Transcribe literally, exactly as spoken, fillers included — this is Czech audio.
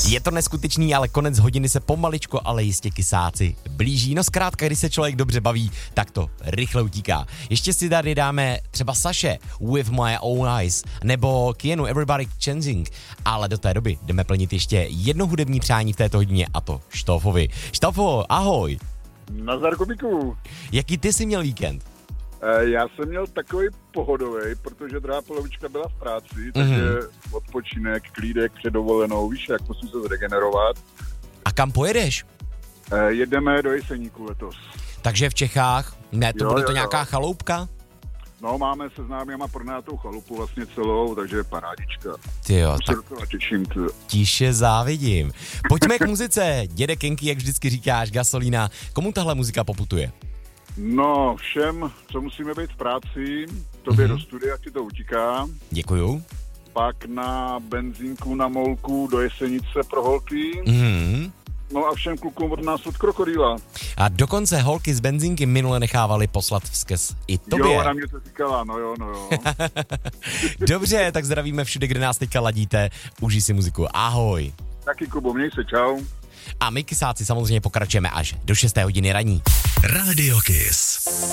Je to neskutečný, ale konec hodiny se pomaličko, ale jistě kysáci blíží. No zkrátka, když se člověk dobře baví, tak to rychle utíká. Ještě si tady dáme třeba Saše, With My Own Eyes, nebo Keanu, Everybody Changing, ale do té doby jdeme plnit ještě jedno hudební přání v této hodině, a to Štofovi. Štofo, ahoj. Nazdar, Kubíku. Jaký ty jsi měl víkend? E, já jsem měl takový pohodový, protože druhá polovička byla v práci, takže mm-hmm. odpočinek, klídek před dovolenou, víš, jak musím se zregenerovat. A kam pojedeš? E, jedeme do Jeseníku letos. Takže v Čechách? Ne, to jo, bude jo, to nějaká jo. chaloupka? No, máme se známýma pronajatou chalupu vlastně celou, takže parádička. Tyjo, tak těším, ty. Tiše závidím. Pojďme k muzice. Děde Kenky, jak vždycky říkáš, Gasolína. Komu tahle muzika poputuje? No, všem, co musíme být v práci, tobě mm-hmm. do studia ti to utíká. Děkuju. Pak na benzínku, na molku, do Jesenice pro holky. Mhm. No a všem klukům od nás od Krokodýla. A dokonce holky z benzínky minule nechávali poslat vzkaz i tobě. Jo, ona mě to říkala, no jo, no jo. Dobře, tak zdravíme všude, kde nás teďka ladíte. Užij si muziku. Ahoj. Taky, Kubo, měj se, čau. A my kysáci samozřejmě pokračujeme až do šesté hodiny raní. Radio Kiss.